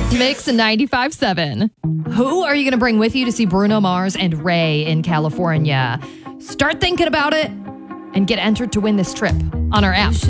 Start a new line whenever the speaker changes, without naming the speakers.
Mix 95.7. Who are you going to bring with you to see Bruno Mars and Ray in California? Start thinking about it and get entered to win this trip on our app.